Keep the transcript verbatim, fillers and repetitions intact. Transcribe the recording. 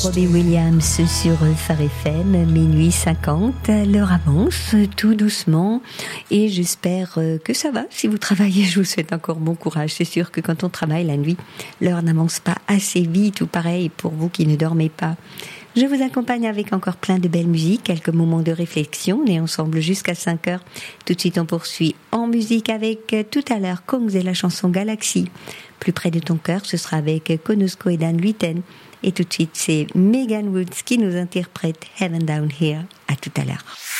Robbie Williams sur Phare F M, minuit cinquante, l'heure avance tout doucement et j'espère que ça va. Si vous travaillez, je vous souhaite encore bon courage. C'est sûr que quand on travaille la nuit, l'heure n'avance pas assez vite ou pareil pour vous qui ne dormez pas. Je vous accompagne avec encore plein de belles musiques, quelques moments de réflexion. On est ensemble jusqu'à cinq heures. Tout de suite, on poursuit en musique avec tout à l'heure Kongs et la chanson Galaxy. Plus près de ton cœur, ce sera avec Konusko et Dan Luiten. Et tout de suite, c'est Megan Woods qui nous interprète Heaven Down Here. À tout à l'heure.